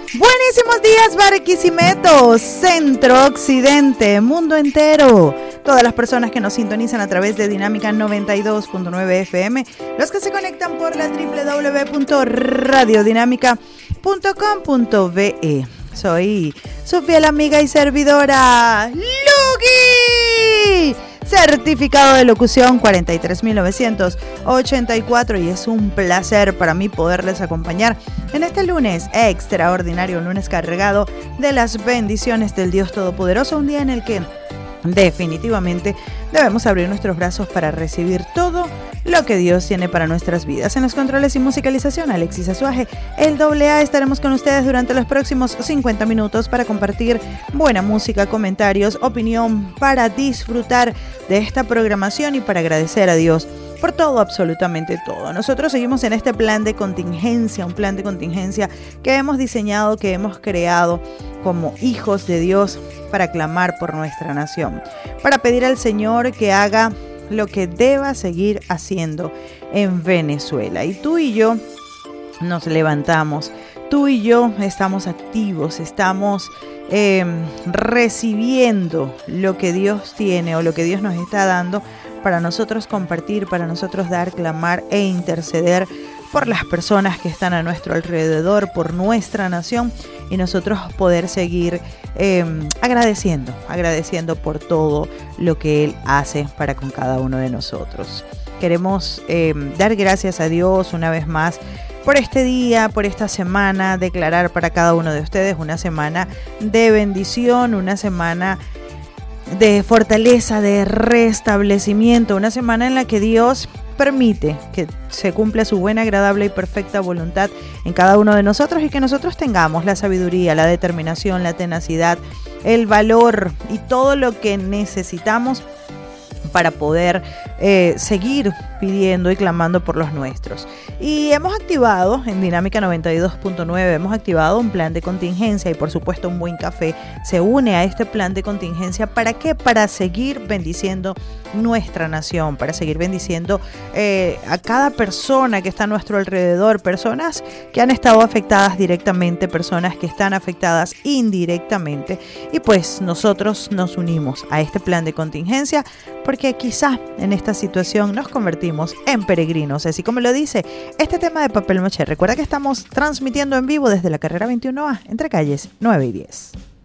Buenísimos días, Barquisimeto, Centro, Occidente, mundo entero. Todas las personas que nos sintonizan a través de Dinámica 92.9 FM, los que se conectan por la www.radiodinámica.com.be. Soy su fiel amiga y servidora, Lugi. Certificado de locución 43.984 y es un placer para mí poderles acompañar en este lunes extraordinario, un lunes cargado de las bendiciones del Dios Todopoderoso, un día en el que definitivamente debemos abrir nuestros brazos para recibir todo lo que Dios tiene para nuestras vidas. En los controles y musicalización, Alexis Azuaje, el AA. Estaremos con ustedes durante los próximos 50 minutos para compartir buena música, comentarios, opinión, para disfrutar de esta programación y para agradecer a Dios por todo, absolutamente todo. Nosotros seguimos en este plan de contingencia, un plan de contingencia que hemos diseñado, que hemos creado como hijos de Dios para clamar por nuestra nación, para pedir al Señor que haga lo que deba seguir haciendo en Venezuela. Y tú y yo nos levantamos, tú y yo estamos activos, estamos recibiendo lo que Dios tiene o lo que Dios nos está dando para nosotros compartir, para nosotros dar, clamar e interceder por las personas que están a nuestro alrededor, por nuestra nación, y nosotros poder seguir agradeciendo por todo lo que Él hace para con cada uno de nosotros. Queremos dar gracias a Dios una vez más por este día, por esta semana, declarar para cada uno de ustedes una semana de bendición, una semana de fortaleza, de restablecimiento, una semana en la que Dios permite que se cumpla su buena, agradable y perfecta voluntad en cada uno de nosotros y que nosotros tengamos la sabiduría, la determinación, la tenacidad, el valor y todo lo que necesitamos para poder seguir pidiendo y clamando por los nuestros. Y hemos activado en Dinámica 92.9, hemos activado un plan de contingencia y por supuesto un buen café se une a este plan de contingencia. ¿Para qué? Para seguir bendiciendo nuestra nación, para seguir bendiciendo a cada persona que está a nuestro alrededor, personas que han estado afectadas directamente, personas que están afectadas indirectamente, y pues nosotros nos unimos a este plan de contingencia porque quizá en esta situación nos convertimos en peregrinos, así como lo dice este tema de Papel Maché. Recuerda que estamos transmitiendo en vivo desde la carrera 21A entre calles 9 y 10.